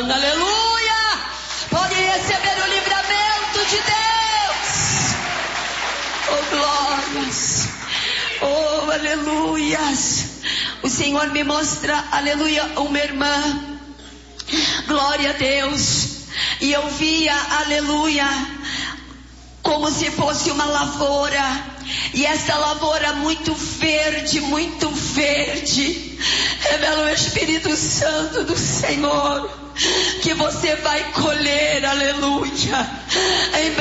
Aleluia! Pode receber o livramento de Deus. Oh, glórias. Oh, aleluias. O Senhor me mostra, aleluia, uma irmã. Glória a Deus. E eu via, aleluia, como se fosse uma lavoura. E essa lavoura muito verde, muito verde. Revela o Espírito Santo do Senhor que você vai colher, aleluia, em